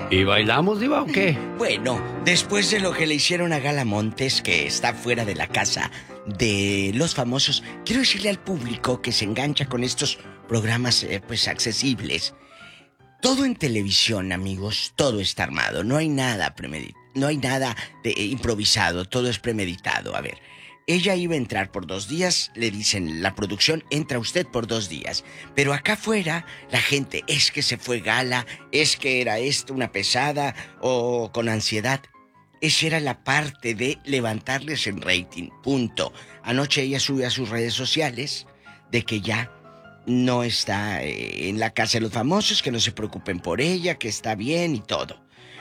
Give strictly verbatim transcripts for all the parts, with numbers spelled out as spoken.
¿Y bailamos, Diva, o qué? Bueno, después de lo que le hicieron a Gala Montes, que está fuera de la casa de los famosos, quiero decirle al público que se engancha con estos programas eh, pues accesibles. Todo en televisión, amigos, todo está armado. No hay nada premeditado, no hay nada de, eh, improvisado, todo es premeditado. A ver, ella iba a entrar por dos días, le dicen la producción, entra usted por dos días. Pero acá afuera, la gente, es que se fue Gala, es que era esto una pesada o con ansiedad. Esa era la parte de levantarles en rating, punto. Anoche ella sube a sus redes sociales de que ya no está eh, en la casa de los famosos, que no se preocupen por ella, que está bien y todo.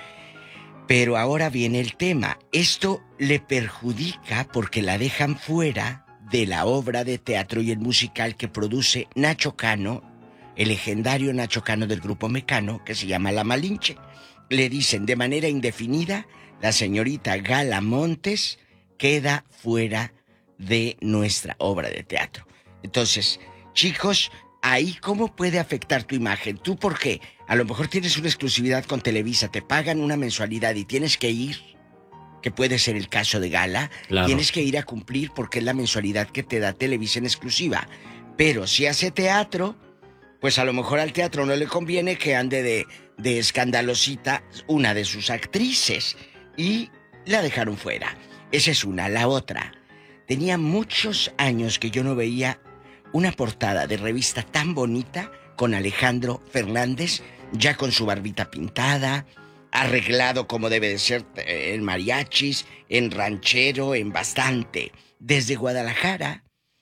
Pero ahora viene el tema. Esto le perjudica porque la dejan fuera de la obra de teatro y el musical que produce Nacho Cano, el legendario Nacho Cano del grupo Mecano, que se llama La Malinche. Le dicen de manera indefinida, la señorita Gala Montes queda fuera de nuestra obra de teatro. Entonces, chicos, ahí cómo puede afectar tu imagen. ¿Tú por qué? A lo mejor tienes una exclusividad con Televisa, te pagan una mensualidad y tienes que ir, que puede ser el caso de Gala, claro. Tienes que ir a cumplir porque es la mensualidad que te da Televisa en exclusiva. Pero si hace teatro, pues a lo mejor al teatro no le conviene que ande de, de escandalosita una de sus actrices y la dejaron fuera. Esa es una. La otra, tenía muchos años que yo no veía una portada de revista tan bonita con Alejandro Fernández, ya con su barbita pintada, arreglado como debe de ser en mariachis, en ranchero, en bastante. Desde Guadalajara,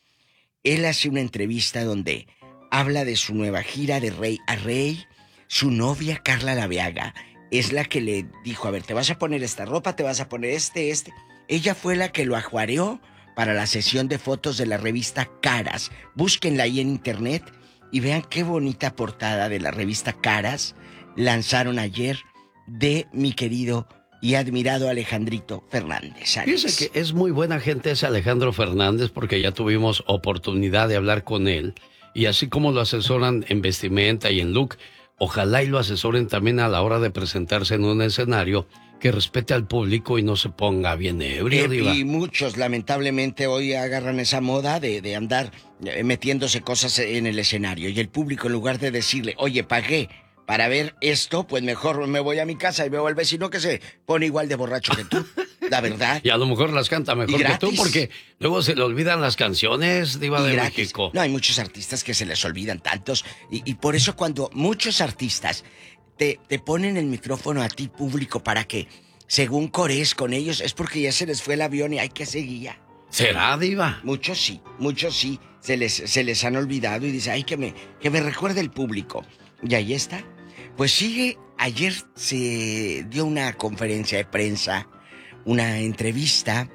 él hace una entrevista donde habla de su nueva gira de rey a rey. Su novia, Carla Laveaga, es la que le dijo, a ver, te vas a poner esta ropa, te vas a poner este, este. Ella fue la que lo ajuareó para la sesión de fotos de la revista Caras. Búsquenla ahí en internet y vean qué bonita portada de la revista Caras lanzaron ayer de mi querido y admirado Alejandrito Fernández. Fíjese que es muy buena gente ese Alejandro Fernández porque ya tuvimos oportunidad de hablar con él y así como lo asesoran en vestimenta y en look, ojalá y lo asesoren también a la hora de presentarse en un escenario que respete al público y no se ponga bien ebrio, eh, Diva. Y muchos, lamentablemente, hoy agarran esa moda de, de andar eh, metiéndose cosas en el escenario. Y el público, en lugar de decirle, oye, pagué para ver esto, pues mejor me voy a mi casa y veo al vecino que se pone igual de borracho que tú. La verdad. Y a lo mejor las canta mejor que tú, porque luego se le olvidan las canciones, Diva de México. No, hay muchos artistas que se les olvidan tantos. Y, y por eso cuando muchos artistas te, te ponen el micrófono a ti, público, para que, según corees con ellos, es porque ya se les fue el avión y hay que seguir. ¿Será, Diva? Muchos sí, muchos sí. Se les, se les han olvidado y dice, ay, que me, que me recuerde el público. Y ahí está. Pues sigue, ayer se dio una conferencia de prensa, una entrevista,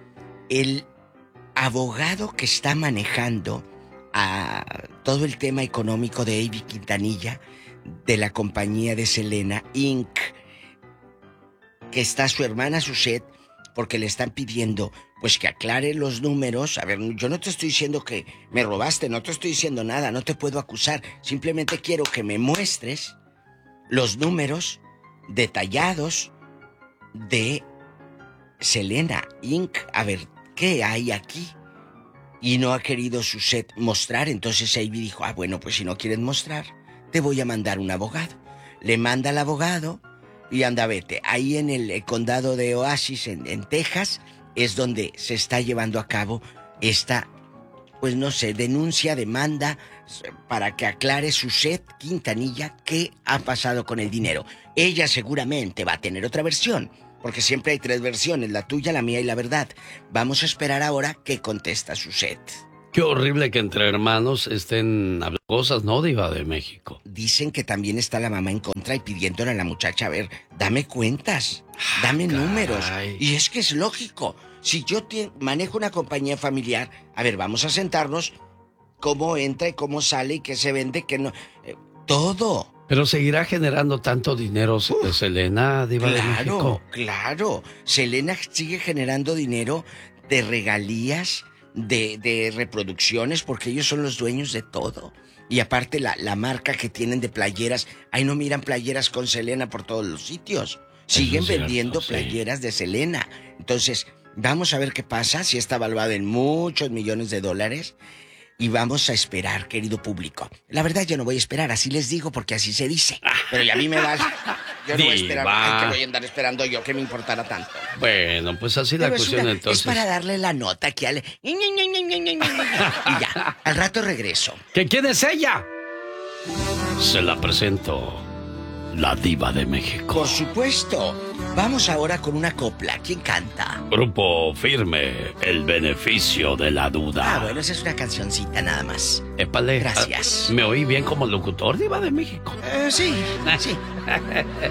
el abogado que está manejando a todo el tema económico de Ivy Quintanilla, de la compañía de Selena incorporated, que está su hermana Suset, porque le están pidiendo pues que aclare los números. A ver, yo no te estoy diciendo que me robaste, no te estoy diciendo nada, no te puedo acusar, simplemente quiero que me muestres los números detallados de Selena incorporated. A ver, ¿qué hay aquí? Y no ha querido Suset mostrar. Entonces Ivy dijo, ah, bueno, pues si no quieren mostrar, te voy a mandar un abogado. Le manda al abogado y anda, vete. Ahí en el eh, condado de Oasis, en, en Texas, es donde se está llevando a cabo esta, pues no sé, denuncia, demanda, para que aclare Suset Quintanilla qué ha pasado con el dinero. Ella seguramente va a tener otra versión, porque siempre hay tres versiones, la tuya, la mía y la verdad. Vamos a esperar ahora qué contesta Suset. Qué horrible que entre hermanos estén hablando cosas, ¿no, Diva de México? Dicen que también está la mamá en contra y pidiéndole a la muchacha, a ver, dame cuentas, dame ah, números. Y es que es lógico. Si yo te manejo una compañía familiar, a ver, vamos a sentarnos, cómo entra y cómo sale y qué se vende, qué no... Eh, todo. Pero seguirá generando tanto dinero Uf, Selena, Diva claro, de México. Claro, claro. Selena sigue generando dinero de regalías, de, de reproducciones, porque ellos son los dueños de todo. Y aparte la, la marca que tienen de playeras. Ahí no miran playeras con Selena por todos los sitios. Siguen cierto, vendiendo sí. playeras de Selena. Entonces, vamos a ver qué pasa. Si está valuada en muchos millones de dólares. Y vamos a esperar, querido público. La verdad yo no voy a esperar, así les digo, porque así se dice. Pero ya a mí me vale. Yo no voy a esperar. Ay, que voy a andar esperando yo, que me importara tanto. Bueno, pues así Pero la cuestión una, entonces. Es para darle la nota aquí al... Y ya, al rato regreso. ¿Que quién es ella? Se la presento. La Diva de México. Por supuesto. Vamos ahora con una copla. ¿Quién canta? Grupo Firme, El Beneficio de la Duda. Ah, bueno, esa es una cancioncita nada más. Épale. Gracias. ¿Me oí bien como locutor, Diva de México? Eh, sí, sí.